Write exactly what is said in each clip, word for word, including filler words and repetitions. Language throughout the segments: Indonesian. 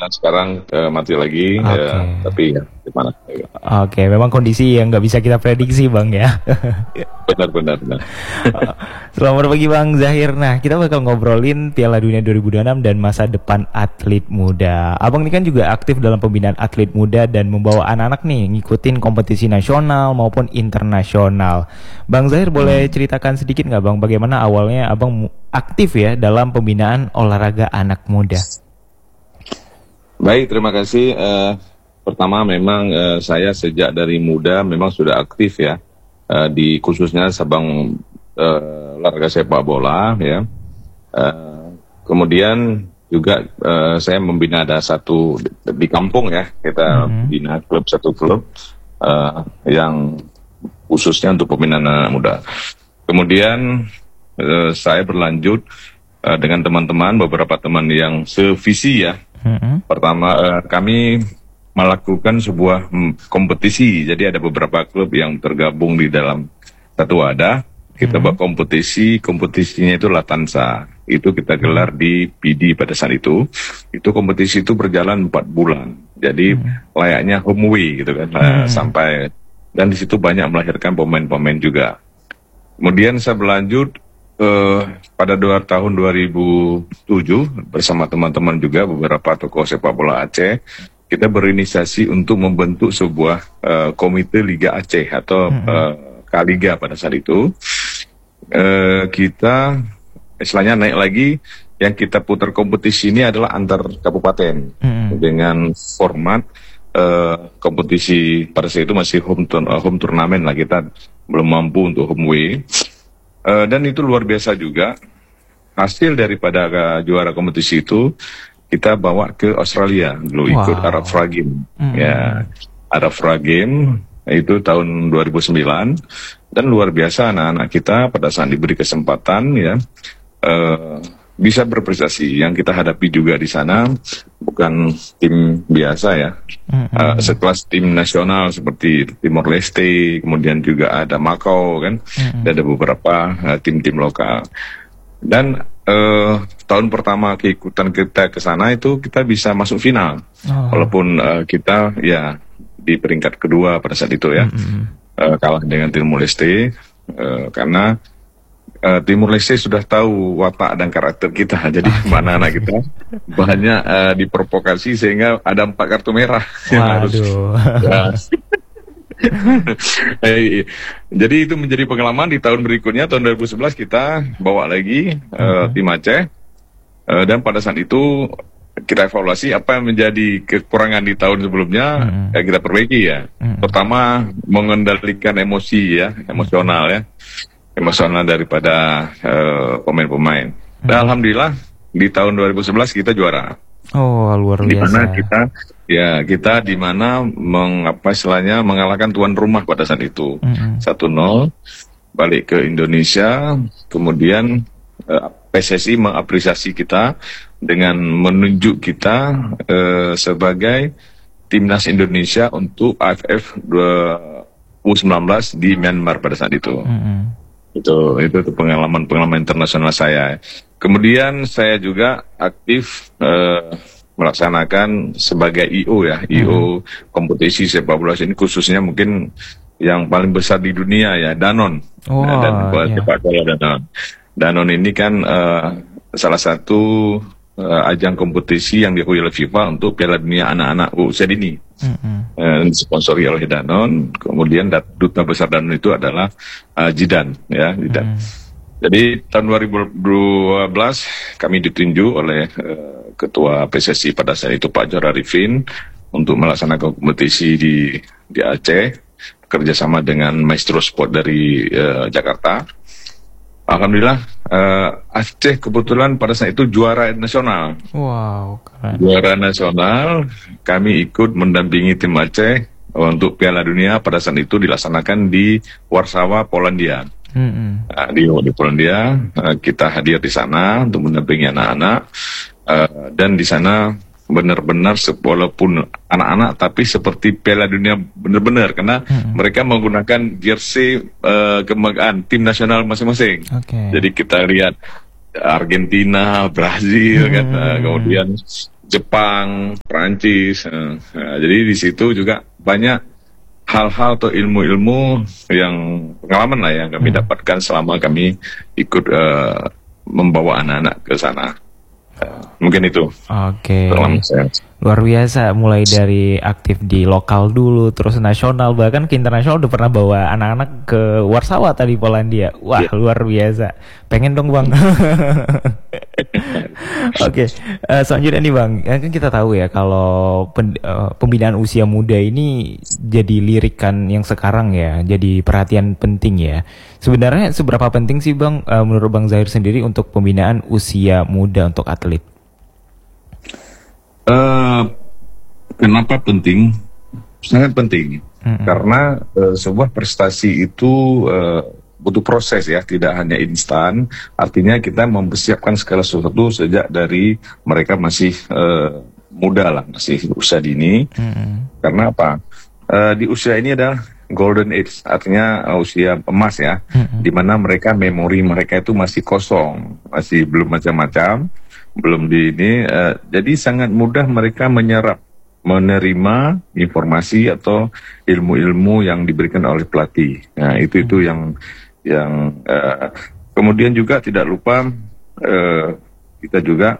dan sekarang uh, mati lagi. Oke. Ya, tapi ya gimana? Oke, memang kondisi yang nggak bisa kita prediksi Bang ya. Benar-benar. Selamat pagi Bang Zahir. Nah, kita bakal ngobrolin Piala Dunia dua ribu dua puluh enam dan masa depan atlet muda. Abang ini kan juga aktif dalam pembinaan atlet muda dan membawa anak-anak nih ngikutin kompetisi nasional maupun internasional. Bang Zahir boleh ceritakan sedikit nggak Bang, bagaimana awalnya Abang aktif ya dalam pembinaan olahraga anak muda? Baik, terima kasih. Uh, pertama memang uh, saya sejak dari muda memang sudah aktif ya, uh, di khususnya Sabang uh, olahraga sepak bola ya. Uh, kemudian juga uh, saya membina ada satu di, di kampung ya, kita mm-hmm. bina klub satu klub uh, yang khususnya untuk pembinaan anak muda. Kemudian uh, saya berlanjut uh, dengan teman-teman, beberapa teman yang sevisi ya. Mm-hmm. Pertama uh, kami melakukan sebuah mm, kompetisi, jadi ada beberapa klub yang tergabung di dalam satu wadah. Kita mm-hmm. buat kompetisi, kompetisinya itu Latansa. Itu kita gelar di P D pada saat itu. Itu kompetisi itu berjalan empat bulan. Jadi mm-hmm. layaknya home away gitu kan, mm-hmm. sampai dan di situ banyak melahirkan pemain-pemain juga. Kemudian saya berlanjut Uh, pada dua, tahun dua ribu tujuh bersama teman-teman juga beberapa tokoh sepak bola Aceh, kita berinisiasi untuk membentuk sebuah uh, komite Liga Aceh atau mm-hmm. uh, Kaliga pada saat itu. Uh, kita istilahnya naik lagi, yang kita putar kompetisi ini adalah antar kabupaten mm-hmm. dengan format uh, kompetisi pada saat itu masih home, turn, uh, home turnamen lah, kita belum mampu untuk home away. Uh, dan itu luar biasa juga. Hasil daripada uh, juara kompetisi itu kita bawa ke Australia dulu, wow. ikut Arafura Game. Mm. Ya, Arafura Game itu tahun dua ribu sembilan, dan luar biasa anak-anak kita pada saat diberi kesempatan ya uh, bisa berprestasi. Yang kita hadapi juga di sana bukan tim biasa ya, mm-hmm. uh, sekelas tim nasional seperti Timor Leste, kemudian juga ada Makau kan, mm-hmm. dan ada beberapa uh, tim-tim lokal. Dan uh, tahun pertama keikutan kita ke sana itu kita bisa masuk final, oh. walaupun uh, kita ya di peringkat kedua pada saat itu ya, mm-hmm. uh, kalah dengan Timor Leste uh, karena Uh, Timor Leste sudah tahu watak dan karakter kita, jadi mana anak kita banyak uh, diprovokasi sehingga ada empat kartu merah yang harus. Ya. Jadi itu menjadi pengalaman. Di tahun berikutnya tahun dua ribu sebelas kita bawa lagi uh, tim Aceh, uh, dan pada saat itu kita evaluasi apa yang menjadi kekurangan di tahun sebelumnya, mm-hmm. ya kita perbaiki ya. Mm-hmm. Pertama mengendalikan emosi ya, emosional ya. emosional daripada uh, pemain-pemain. Dan hmm. alhamdulillah di tahun dua ribu sebelas kita juara. Oh, luar biasa. Di mana kita ya kita di mana mengapa istilahnya mengalahkan tuan rumah pada saat itu. Hmm. satu nol balik ke Indonesia, kemudian uh, P S S I mengapresiasi kita dengan menunjuk kita uh, sebagai timnas Indonesia untuk A F F U sembilan belas di Myanmar pada saat itu. Hmm. Itu, itu itu pengalaman-pengalaman internasional saya. Kemudian saya juga aktif eh, melaksanakan sebagai I O ya, I O hmm. kompetisi sepak bola ini, khususnya mungkin yang paling besar di dunia ya, Danone. Oh, nah, dan iya. sepak bola Danone. Danone ini kan eh, salah satu eh, ajang kompetisi yang diakui oleh FIFA untuk Piala Dunia anak-anak usia dini. Mm-hmm. Uh, disponsori oleh Danone. Kemudian duta besar Danone itu adalah uh, Jidan ya, Jidan. Mm. Jadi tahun dua ribu dua belas kami ditunjuk oleh uh, ketua P S S I pada saat itu Pak Johar Arifin untuk melaksanakan kompetisi di di Aceh, kerjasama dengan Maestro Sport dari uh, Jakarta. Alhamdulillah uh, Aceh kebetulan pada saat itu juara nasional. Wow, keren. Juara nasional, kami ikut mendampingi tim Aceh untuk Piala Dunia pada saat itu dilaksanakan di Warsawa, Polandia. Mm-hmm. Nah, di, di Polandia uh, kita hadir di sana untuk mendampingi anak-anak, uh, dan di sana benar-benar walaupun anak-anak tapi seperti Piala Dunia benar-benar, karena hmm. mereka menggunakan jersey uh, kebanggaan tim nasional masing-masing. Okay. Jadi kita lihat Argentina, Brazil, hmm. kan, uh, kemudian Jepang, Perancis. Uh, uh, jadi di situ juga banyak hal-hal atau ilmu-ilmu yang pengalaman lah yang kami Hmm. dapatkan selama kami ikut uh, membawa anak-anak ke sana. Uh, mungkin itu Oke. pengalaman saya. Luar biasa, mulai dari aktif di lokal dulu, terus nasional, bahkan ke internasional udah pernah bawa anak-anak ke Warsawa tadi Polandia. Wah, Iya. luar biasa. Pengen dong Bang. Oke, eh, selanjutnya nih Bang, ya kan kita tahu ya kalau pen- eh, pembinaan usia muda ini jadi lirikan yang sekarang ya, jadi perhatian penting ya. Sebenarnya seberapa penting sih Bang, eh, menurut Bang Zahir sendiri untuk pembinaan usia muda untuk atlet? Uh, kenapa penting? Sangat penting. Mm-mm. Karena uh, sebuah prestasi itu uh, butuh proses ya, tidak hanya instan. Artinya kita mempersiapkan segala sesuatu sejak dari mereka masih uh, muda lah, masih usia dini. Mm-mm. Karena apa? Uh, di usia ini adalah golden age, artinya uh, usia emas ya, Mm-mm. di mana mereka memori mereka itu masih kosong, masih belum macam-macam, belum di ini. Uh, jadi sangat mudah mereka menyerap, menerima informasi atau ilmu-ilmu yang diberikan oleh pelatih. Nah, itu itu yang yang uh, kemudian juga tidak lupa uh, kita juga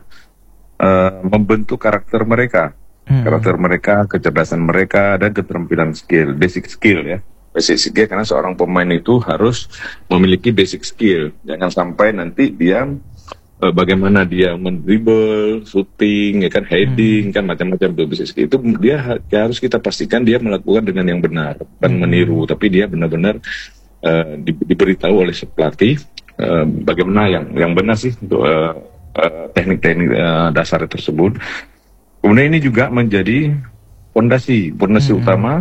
uh, membentuk karakter mereka, Mm-mm. karakter mereka, kecerdasan mereka dan keterampilan skill, basic skill ya. Basic skill karena seorang pemain itu harus memiliki basic skill. Jangan sampai nanti dia eh, bagaimana dia mendribble, shooting, ya kan, heading, kan macam-macam itu basic skill. Itu dia ha- harus kita pastikan dia melakukan dengan yang benar, bukan Hmm. meniru, tapi dia benar-benar eh, di- diberitahu oleh si pelatih eh, bagaimana yang yang benar sih untuk eh, eh, teknik-teknik eh, dasar tersebut. Kemudian ini juga menjadi fondasi, fondasi Hmm. utama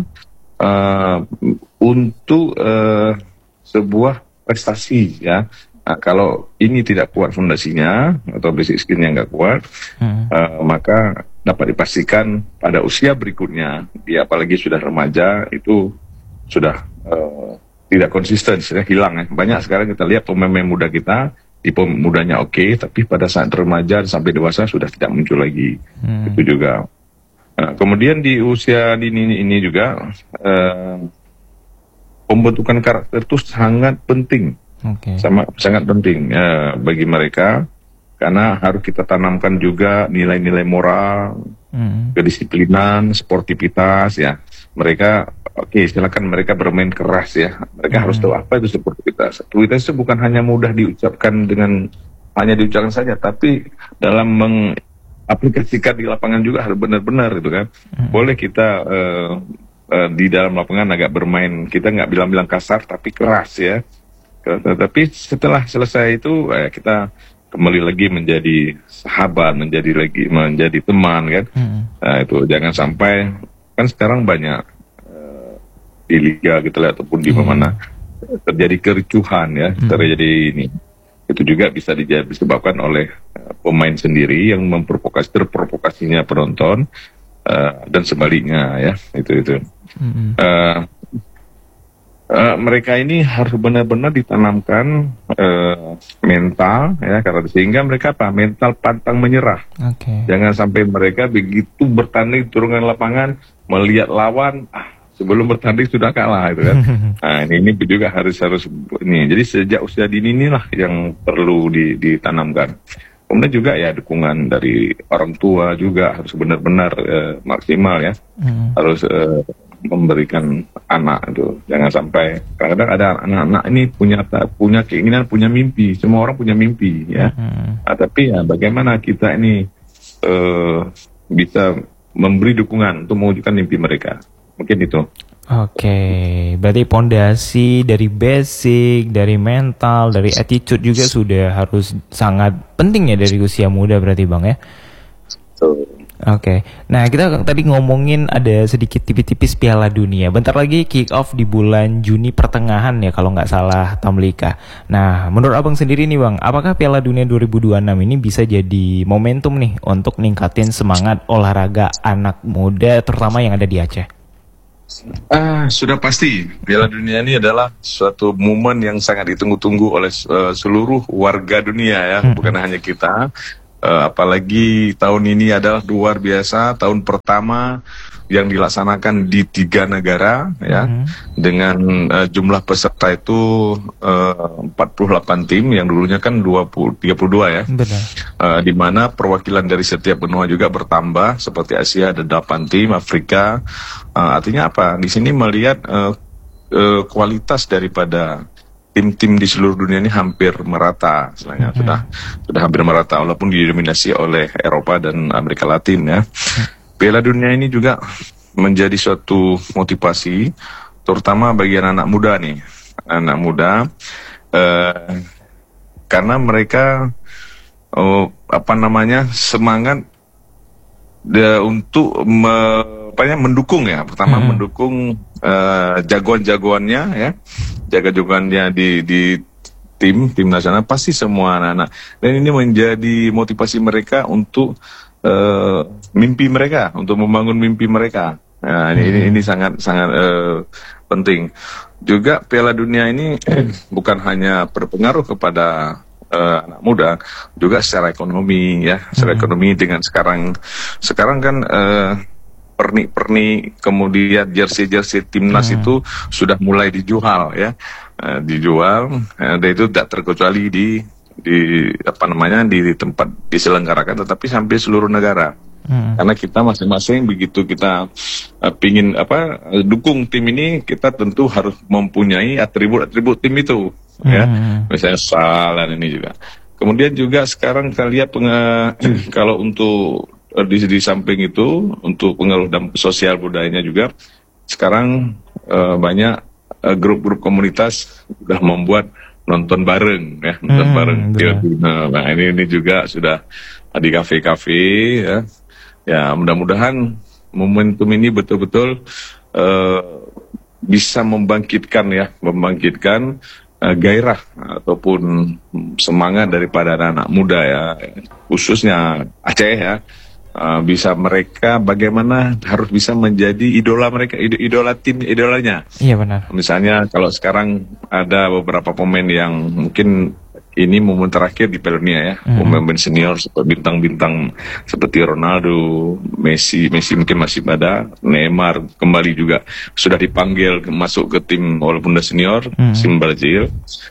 eh, untuk eh, sebuah prestasi ya. Nah, kalau ini tidak kuat fondasinya atau basic skillnya nggak kuat, Hmm. eh, maka dapat dipastikan pada usia berikutnya, dia apalagi sudah remaja itu sudah eh, tidak konsisten, sudah hilang ya. Banyak sekarang kita lihat pemain muda kita, tipe mudanya oke, tapi pada saat remaja sampai dewasa sudah tidak muncul lagi. Hmm. Itu juga. Nah, kemudian di usia dini ini juga eh, pembentukan karakter itu sangat penting, Oke. sama sangat penting eh, bagi mereka karena harus kita tanamkan juga nilai-nilai moral, Hmm. kedisiplinan, sportivitas ya. Mereka oke silakan mereka bermain keras ya. Mereka Hmm. harus tahu apa itu sportivitas. Sportivitas itu bukan hanya mudah diucapkan dengan hanya diucapkan saja, tapi dalam mengaplikasikan di lapangan juga harus benar-benar gitu kan. Hmm. Boleh kita eh, eh, di dalam lapangan agak bermain, kita nggak bilang-bilang kasar tapi keras ya. Tapi setelah selesai itu eh, kita kembali lagi menjadi sahabat, menjadi lagi menjadi teman kan. Hmm. Nah itu jangan sampai, kan sekarang banyak eh, di liga kita lihat ataupun di Iya. mana terjadi kericuhan ya, Hmm. terjadi ini. Itu juga bisa dija- disebabkan oleh eh, pemain sendiri yang memprovokasi terprovokasinya penonton eh, dan sebaliknya ya, itu itu. Hmm. Eh, eh, mereka ini harus benar-benar ditanamkan eh, mental ya, karena sehingga mereka apa, mental pantang menyerah. Oke. Jangan sampai mereka begitu bertanding turunkan lapangan melihat lawan ah, sebelum bertanding sudah kalah itu kan. Nah ini, ini juga harus harus ini. Jadi sejak usia dini inilah yang perlu di- ditanamkan. Kemudian juga ya dukungan dari orang tua juga harus benar-benar eh, maksimal ya. Hmm. Harus eh, memberikan anak itu. Jangan sampai kadang-kadang ada anak-anak ini punya punya keinginan, punya mimpi. Semua orang punya mimpi ya. Hmm. Nah, tapi ya bagaimana kita ini eh, bisa memberi dukungan untuk mewujudkan mimpi mereka. Mungkin itu. Oke, berarti pondasi dari basic, dari mental, dari attitude juga sudah harus sangat penting ya dari usia muda berarti Bang ya. So, Oke, nah kita tadi ngomongin ada sedikit tipis-tipis Piala Dunia. Bentar lagi kick off di bulan Juni pertengahan ya kalau nggak salah Tamlika. Nah, menurut Abang sendiri nih Bang, apakah Piala Dunia dua ribu dua puluh enam ini bisa jadi momentum nih untuk ningkatin semangat olahraga anak muda terutama yang ada di Aceh? ah, sudah pasti Piala Dunia ini adalah suatu momen yang sangat ditunggu-tunggu oleh eh, seluruh warga dunia ya, bukan hanya kita. Uh, apalagi tahun ini adalah luar biasa, tahun pertama yang dilaksanakan di tiga negara ya, Mhm. dengan uh, jumlah peserta itu uh, empat puluh delapan tim, yang dulunya kan dua puluh, tiga puluh dua ya. Benar. Uh, di mana perwakilan dari setiap benua juga bertambah, seperti Asia ada delapan tim, Afrika. Uh, artinya apa? Di sini melihat uh, uh, kualitas daripada tim-tim di seluruh dunia ini hampir merata, sebenarnya Mhm. sudah sudah hampir merata, walaupun didominasi oleh Eropa dan Amerika Latin ya. Piala Dunia ini juga menjadi suatu motivasi, terutama bagi anak-anak muda nih, anak muda, eh, karena mereka oh, apa namanya semangat de, untuk me, apa ya, mendukung ya, pertama Mhm. mendukung eh, jagoan-jagoannya ya, jaga-jagoannya di di tim tim nasional, pasti semua anak-anak, dan ini menjadi motivasi mereka untuk eh, mimpi mereka, untuk membangun mimpi mereka. Nah, ini, ini ini sangat sangat eh, penting. Juga Piala Dunia ini bukan hanya berpengaruh kepada eh, anak muda, juga secara ekonomi ya, secara Mhm. ekonomi dengan sekarang sekarang kan eh, pernik-pernik, kemudian jersey-jersey timnas Mhm. itu sudah mulai dijual ya. Eh, dijual, eh, dan itu tidak terkecuali di di apa namanya di, di tempat diselenggarakan, tetapi sampai seluruh negara. Mhm. Karena kita masing-masing begitu kita uh, pingin apa uh, dukung tim ini, kita tentu harus mempunyai atribut-atribut tim itu ya, Mhm. misalnya salah ini juga. Kemudian juga sekarang kita lihat penga- kalau untuk uh, di, di samping itu untuk pengaruh dan sosial budayanya juga, sekarang uh, banyak uh, grup-grup komunitas sudah membuat nonton bareng ya, nonton Hmm, bareng. benar. Nah, ini ini juga sudah di kafe-kafe ya. Ya, mudah-mudahan momentum ini betul-betul uh, bisa membangkitkan ya, membangkitkan uh, gairah ataupun semangat daripada anak-anak muda ya, khususnya Aceh ya. Uh, bisa mereka bagaimana harus bisa menjadi idola mereka, id- idola tim, idolanya. Iya benar. Misalnya kalau sekarang ada beberapa pemain yang mungkin ini momen terakhir di Piala Dunia ya, Mhm. pemain senior seperti bintang-bintang seperti Ronaldo, Messi, Messi mungkin masih ada, Neymar kembali juga sudah dipanggil masuk ke tim walaupun udah senior, Mhm. tim Brazil.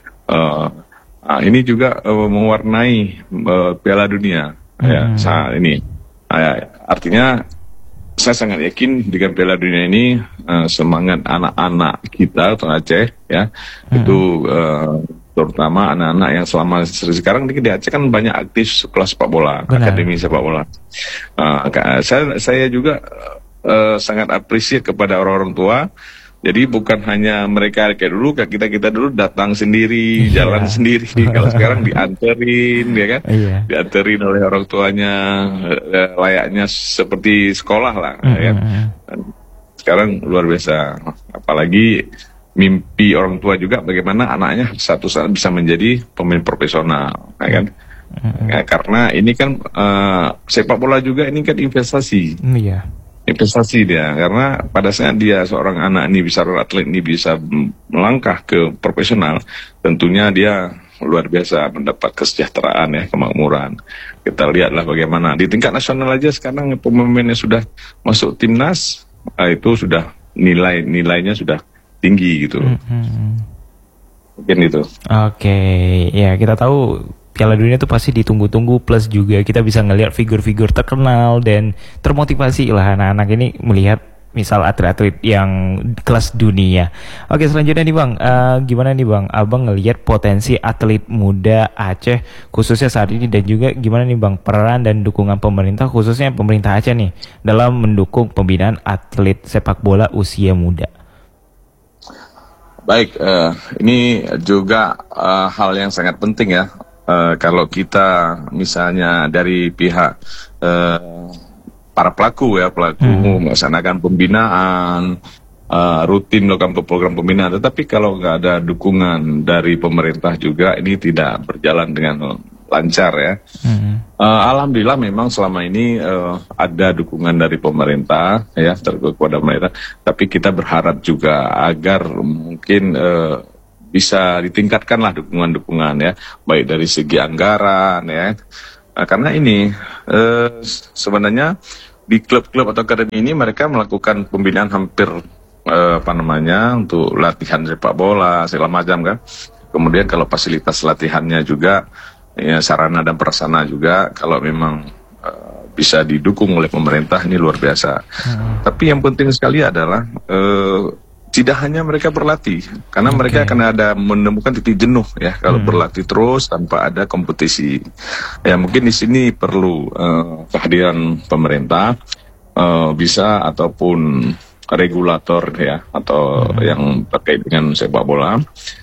Uh, ah, ini juga uh, mewarnai uh, Piala Dunia ya Mhm. saat ini. Ah, artinya saya sangat yakin dengan Piala Dunia ini uh, semangat anak-anak kita atau Aceh ya, Mhm. itu uh, terutama anak-anak yang selama sekarang di di Aceh kan banyak aktif sekolah sepak bola, Benar. akademi sepak bola. Uh, ka- saya saya juga uh, sangat appreciate kepada orang-orang tua. Jadi bukan hanya mereka kayak dulu, kayak kita kita dulu datang sendiri, Iya. jalan sendiri. Kalau sekarang dianterin, ya kan? Iya. Dianterin oleh orang tuanya, eh, layaknya seperti sekolah lah, ya kan? Mhm. Dan sekarang luar biasa, apalagi mimpi orang tua juga bagaimana anaknya satu saat bisa menjadi pemain profesional, ya kan? Mhm. Ya, karena ini kan eh, sepak bola juga ini kan investasi, Iya. investasi dia, karena pada saat dia seorang anak ini bisa, atlet ini bisa melangkah ke profesional, tentunya dia luar biasa mendapat kesejahteraan ya, kemakmuran. Kita lihatlah bagaimana di tingkat nasional aja sekarang pemainnya sudah masuk timnas, ah, itu sudah nilai nilainya sudah tinggi gitu, Mhm. mungkin itu. Oke, ya kita tahu Piala Dunia itu pasti ditunggu-tunggu, plus juga kita bisa ngelihat figur-figur terkenal dan termotivasi lah anak-anak ini melihat misal atlet-atlet yang kelas dunia. Oke, selanjutnya nih Bang, eh, gimana nih Bang, Abang ngelihat potensi atlet muda Aceh khususnya saat ini, dan juga gimana nih Bang peran dan dukungan pemerintah khususnya pemerintah Aceh nih dalam mendukung pembinaan atlet sepak bola usia muda. Baik, eh, ini juga eh, hal yang sangat penting ya. Eh, kalau kita misalnya dari pihak eh, para pelaku ya, pelaku Hmm. melaksanakan pembinaan, eh, rutin melakukan program pembinaan, tetapi kalau nggak ada dukungan dari pemerintah juga ini tidak berjalan dengan lancar ya. Mhm. Eh, Alhamdulillah memang selama ini eh, ada dukungan dari pemerintah ya, terkait kepada pemerintah, tapi kita berharap juga agar mungkin eh, bisa ditingkatkanlah dukungan-dukungan ya, baik dari segi anggaran ya, Nah, karena ini eh, sebenarnya di klub-klub atau akademi ini mereka melakukan pembinaan hampir eh, apa namanya untuk latihan sepak bola segala macam kan. Kemudian kalau fasilitas latihannya juga ya, sarana dan prasarana juga kalau memang uh, bisa didukung oleh pemerintah ini luar biasa. Hmm. Tapi yang penting sekali adalah uh, tidak hanya mereka berlatih, karena okay. mereka akan ada menemukan titik jenuh ya kalau hmm. berlatih terus tanpa ada kompetisi. Ya mungkin di sini perlu uh, kehadiran pemerintah uh, bisa ataupun regulator ya atau hmm. yang terkait dengan sepak bola.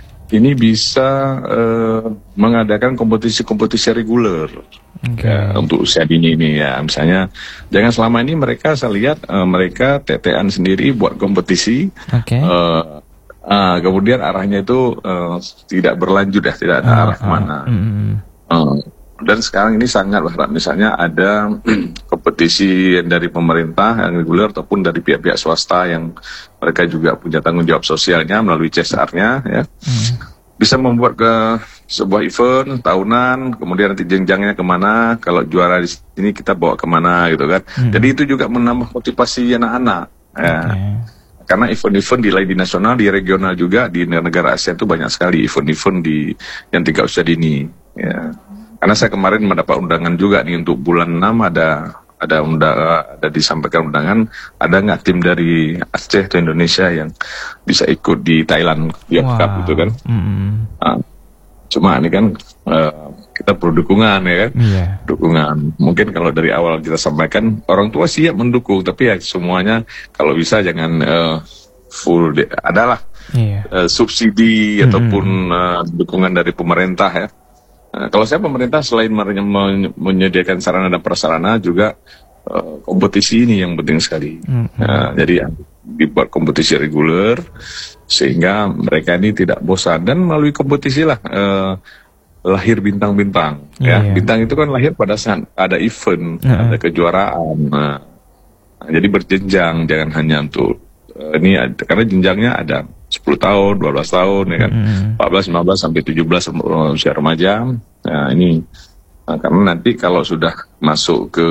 Ini bisa uh, mengadakan kompetisi-kompetisi reguler okay. ya, untuk usia dini ini ya. Misalnya, jangan selama ini mereka saya lihat uh, mereka T T-an sendiri buat kompetisi, okay. uh, uh, kemudian arahnya itu uh, tidak berlanjut ya, tidak ada uh, arah uh, mana. Mm. Uh, dan sekarang ini sangat berharap misalnya ada kompetisi dari pemerintah yang reguler ataupun dari pihak-pihak swasta yang mereka juga punya tanggung jawab sosialnya melalui C S R-nya ya. Hmm. Bisa membuat ke sebuah event tahunan, kemudian nanti jenjangnya kemana, kalau juara di sini kita bawa kemana gitu kan. Hmm. Jadi itu juga menambah motivasi anak-anak ya. Okay. Karena event-event di lain di nasional, di regional juga, di negara Asia itu banyak sekali event-event di yang tingkat usia dini ya. Karena saya kemarin mendapat undangan juga nih untuk bulan enam ada ada undang, ada disampaikan undangan, ada nggak tim dari Aceh atau Indonesia yang bisa ikut di Thailand di wow. Cup gitu kan? Mm-hmm. Nah, cuma ini kan uh, kita perlu dukungan ya kan, yeah. dukungan. Mungkin kalau dari awal kita sampaikan orang tua siap mendukung, tapi ya semuanya kalau bisa jangan uh, full, de- adalah yeah. uh, subsidi mm-hmm. ataupun uh, dukungan dari pemerintah ya. Nah, kalau saya pemerintah selain menyediakan sarana dan prasarana juga uh, kompetisi ini yang penting sekali. Mm-hmm. Nah, jadi dibuat kompetisi reguler sehingga mereka ini tidak bosan dan melalui kompetisi lah uh, lahir bintang-bintang. Yeah, ya, yeah. Bintang itu kan lahir pada saat ada event, uh-huh. ada kejuaraan. Nah, nah, jadi berjenjang, jangan hanya untuk uh, ini ada, karena jenjangnya ada sepuluh tahun, dua belas tahun ya kan, mm-hmm. empat belas, lima belas sampai tujuh belas usia remaja. Nah, ini nah, karena nanti kalau sudah masuk ke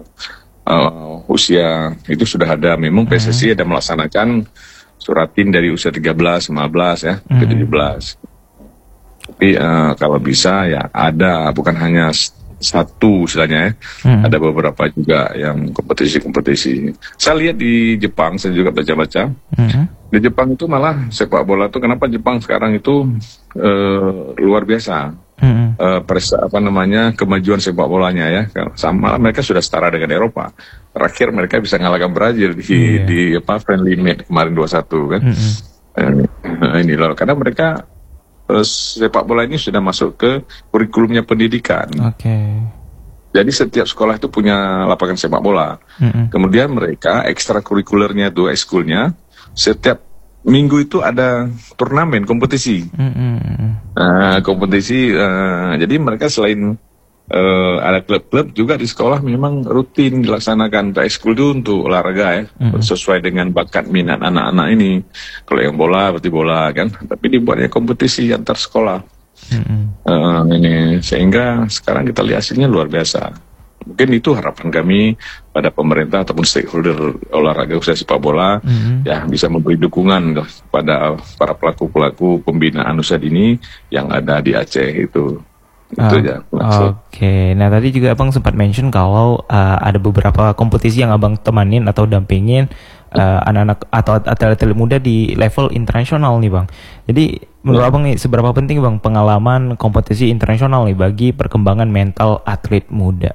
uh, usia itu sudah ada memang P S S I mm-hmm. ada melaksanakan suratin dari usia tiga belas, lima belas ya mm-hmm. ke tujuh belas. Tapi uh, kalau bisa ya ada, bukan hanya satu istilahnya ya, hmm. ada beberapa juga yang kompetisi-kompetisi. Saya lihat di Jepang, saya juga baca-baca. Hmm. Di Jepang itu malah sepak bola itu, kenapa Jepang sekarang itu uh, luar biasa. Hmm. Uh, pres, apa namanya kemajuan sepak bolanya ya, sama mereka sudah setara dengan Eropa. Terakhir mereka bisa ngalahkan Brazil di, yeah. di apa friendly match kemarin dua satu kan. Hmm. Uh, ini loh, karena mereka sepak bola ini sudah masuk ke kurikulumnya pendidikan. Oke. Okay. Jadi setiap sekolah itu punya lapangan sepak bola. Mm-hmm. Kemudian mereka ekstrakurikulernya itu, ekskulnya, setiap minggu itu ada turnamen, kompetisi. Mm-hmm. Nah, kompetisi. Uh, jadi mereka selain uh, ada klub-klub juga di sekolah memang rutin dilaksanakan. Ekskul itu untuk olahraga ya, mm-hmm. sesuai dengan bakat minat anak-anak ini. Kalau yang bola berarti bola kan, tapi dibuatnya kompetisi antar sekolah. Mm-hmm. Uh, ini sehingga sekarang kita lihat hasilnya luar biasa. Mungkin itu harapan kami pada pemerintah ataupun stakeholder olahraga khususnya sepak bola, mm-hmm. ya bisa memberi dukungan kepada para pelaku-pelaku pembinaan usia dini yang ada di Aceh itu. Itu oh, aja. Oke, okay. Nah tadi juga abang sempat mention kalau uh, ada beberapa kompetisi yang abang temanin atau dampingin uh, anak-anak atau atlet-atlet muda di level internasional nih bang. Jadi menurut ya. abang nih seberapa penting bang pengalaman kompetisi internasional nih bagi perkembangan mental atlet muda?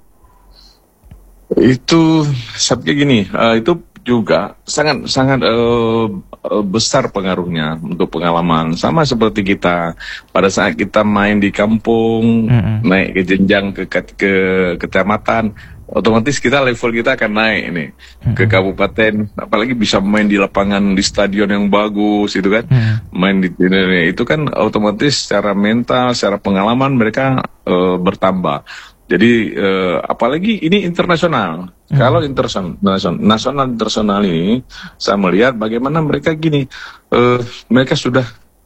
Itu seperti gini, uh, itu juga sangat sangat uh, besar pengaruhnya untuk pengalaman. Sama seperti kita pada saat kita main di kampung, mm-hmm. naik ke jenjang ke ke kecamatan, otomatis kita level kita akan naik ini mm-hmm. ke kabupaten. Apalagi bisa main di lapangan di stadion yang bagus itu kan, mm-hmm. main di itu kan otomatis secara mental, secara pengalaman mereka uh, bertambah. Jadi uh, apalagi ini internasional. Hmm. Kalau internasional, nasional internasional ini, saya melihat bagaimana mereka gini, uh, mereka sudah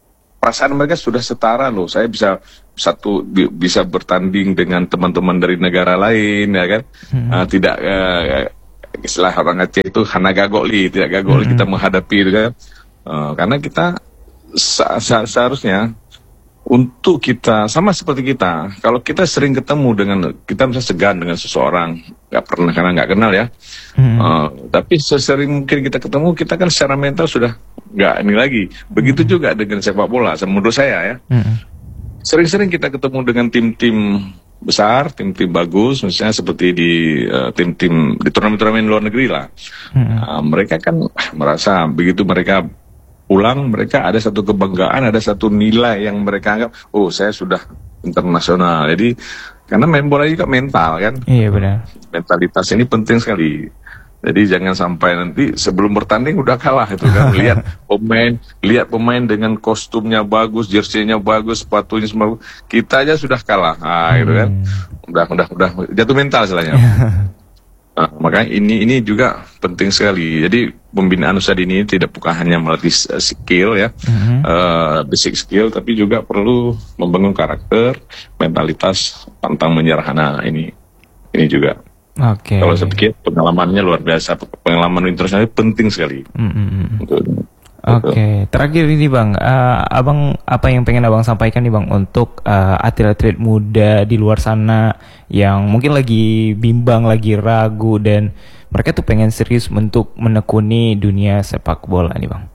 perasaan mereka sudah setara loh. Saya bisa satu bi- bisa bertanding dengan teman-teman dari negara lain, ya kan? Hmm. Uh, tidak uh, istilah orang Aceh itu hana gagoli, tidak gagoli hmm. kita menghadapi itu kan. Uh, karena kita se- se- seharusnya untuk kita sama seperti kita, kalau kita sering ketemu dengan kita bisa segan dengan seseorang, nggak pernah karena nggak kenal ya, hmm. uh, tapi sesering mungkin kita ketemu, kita kan secara mental sudah nggak ini lagi. Begitu hmm. juga dengan sepak bola, menurut saya ya. Hmm. Sering-sering kita ketemu dengan tim-tim besar, tim-tim bagus, misalnya seperti di uh, tim-tim di turnamen-turnamen luar negeri lah. Hmm. Uh, mereka kan merasa begitu mereka pulang, mereka ada satu kebanggaan, ada satu nilai yang mereka anggap, oh saya sudah internasional. Jadi karena main bola juga mental kan. Iya benar. Mentalitas ini penting sekali. Jadi jangan sampai nanti sebelum bertanding udah kalah itu kan. Lihat pemain, lihat pemain dengan kostumnya bagus, jersey-nya bagus, sepatunya semua, kita aja sudah kalah. Nah, hmm. gitu kan. Udah udah udah jatuh mental istilahnya. Nah, makanya ini ini juga penting sekali. Jadi pembinaan usaha dini tidak bukan hanya melatih skill ya, mm-hmm. uh, basic skill, tapi juga perlu membangun karakter, mentalitas, pantang menyerah. Nah ini ini juga. Oke. Okay. Kalau saya pikir pengalamannya luar biasa, pengalaman internasional penting sekali. Mm-hmm. Untuk, Oke, okay. Terakhir ini Bang, uh, Abang apa yang pengen Abang sampaikan nih Bang untuk uh, atlet-atlet muda di luar sana yang mungkin lagi bimbang, lagi ragu dan mereka tuh pengen serius untuk menekuni dunia sepak bola nih Bang.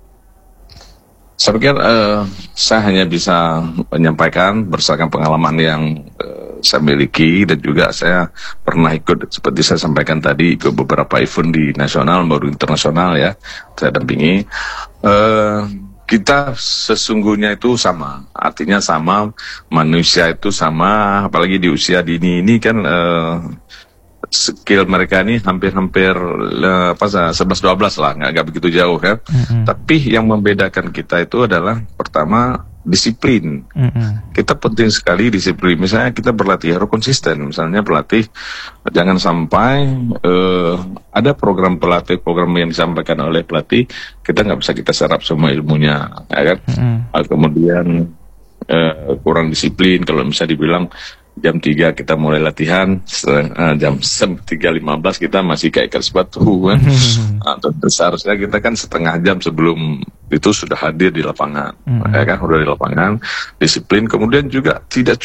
Saya pikir uh, saya hanya bisa menyampaikan berdasarkan pengalaman yang uh, saya miliki dan juga saya pernah ikut seperti saya sampaikan tadi ikut beberapa event di nasional maupun internasional ya, saya dampingi. Uh, kita sesungguhnya itu sama, artinya sama, manusia itu sama, apalagi di usia dini ini kan uh, skill mereka ini hampir-hampir uh, apa sebelas dua belas lah, nggak nggak begitu jauh kan. Mm-hmm. Tapi yang membedakan kita itu adalah pertama disiplin. Mm-hmm. Kita penting sekali disiplin. Misalnya kita berlatih harus konsisten. Misalnya berlatih jangan sampai uh, ada program pelatih, program yang disampaikan oleh pelatih kita nggak bisa kita serap semua ilmunya, ya kan? Mm-hmm. Uh, kemudian uh, kurang disiplin. Kalau misalnya dibilang jam tiga kita mulai latihan, uh, jam tiga lima belas kita masih kayak ikat sepatu kan. Atau seharusnya kita kan setengah jam sebelum itu sudah hadir di lapangan, mm-hmm. ya kan, sudah di lapangan, disiplin. Kemudian juga tidak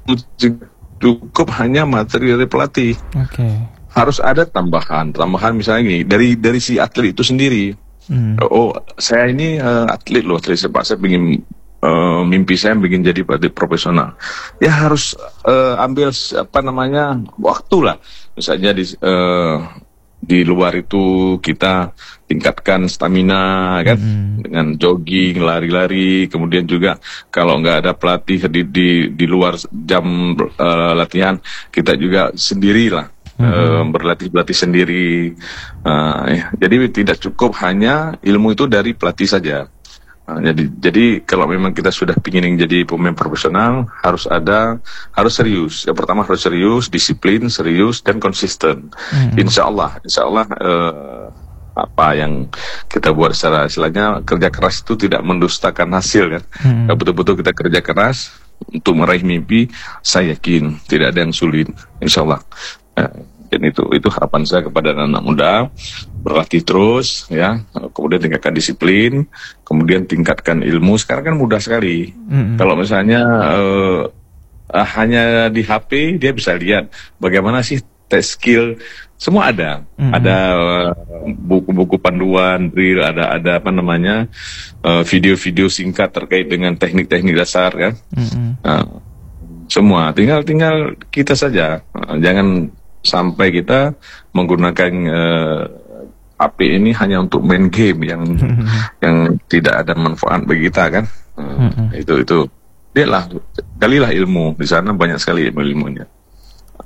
cukup hanya materi dari pelatih, okay. Harus ada tambahan, tambahan misalnya gini, dari dari si atlet itu sendiri. Mm. Oh, saya ini uh, atlet loh, atlet sepak, saya ingin Uh, mimpi saya bikin jadi pelatih profesional, ya harus uh, ambil apa namanya waktu lah, misalnya di uh, di luar itu kita tingkatkan stamina kan, mm-hmm. dengan jogging, lari-lari, kemudian juga kalau nggak ada pelatih di di di luar jam uh, latihan kita juga sendirilah. Mm-hmm. Uh, berlatih-berlatih sendiri, uh, ya. Jadi tidak cukup hanya ilmu itu dari pelatih saja. Nah, jadi, jadi kalau memang kita sudah ingin jadi pemain profesional, harus ada, harus serius. Yang pertama harus serius, disiplin, serius, dan konsisten. Mm-hmm. Insya Allah, insya Allah uh, apa yang kita buat secara istilahnya kerja keras itu tidak mendustakan hasil kan. Mm-hmm. Betul-betul kita kerja keras untuk meraih mimpi, saya yakin tidak ada yang sulit, insya Allah. Uh, Dan itu itu harapan saya kepada anak muda, berlatih terus ya, kemudian tingkatkan disiplin, kemudian tingkatkan ilmu. Sekarang kan mudah sekali. Mm-hmm. Kalau misalnya uh, uh, hanya di H P dia bisa lihat bagaimana sih tes skill, semua ada. Mm-hmm. Ada uh, buku-buku panduan, drill, ada ada apa namanya uh, video-video singkat terkait dengan teknik-teknik dasar kan. Mm-hmm. Uh, semua tinggal tinggal kita saja, uh, jangan sampai kita menggunakan uh, H P ini hanya untuk main game yang yang tidak ada manfaat bagi kita kan. Uh, itu itu dia lah, galilah ilmu di sana, banyak sekali ilmu ilmunya.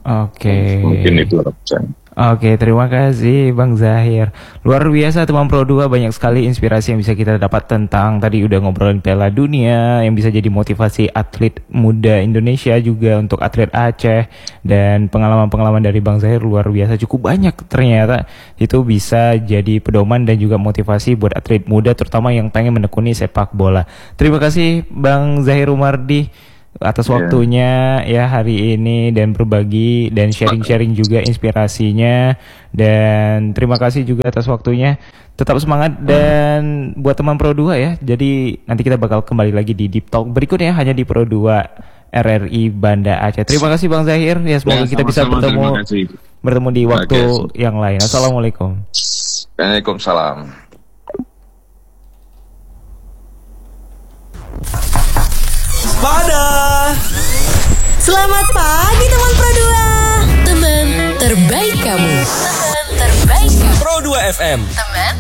Oke. Mungkin itu saya. Oke, terima kasih Bang Zahir. Luar biasa teman Pro dua, banyak sekali inspirasi yang bisa kita dapat tentang tadi udah ngobrolin Piala Dunia yang bisa jadi motivasi atlet muda Indonesia juga untuk atlet Aceh, dan pengalaman-pengalaman dari Bang Zahir luar biasa cukup banyak ternyata. Itu bisa jadi pedoman dan juga motivasi buat atlet muda terutama yang pengen menekuni sepak bola. Terima kasih Bang Zahir Rumardi atas waktunya yeah. ya hari ini dan berbagi dan sharing-sharing juga inspirasinya, dan terima kasih juga atas waktunya. Tetap semangat dan buat teman Pro dua ya. Jadi nanti kita bakal kembali lagi di Deep Talk berikutnya hanya di Pro dua R R I Banda Aceh. Terima kasih Bang Zahir ya, semoga ya, kita bisa bertemu bertemu di waktu okay. yang lain. Assalamualaikum. Waalaikumsalam. Pada selamat pagi teman Pro dua, teman terbaik kamu, teman terbaik kamu. Pro dua F M, teman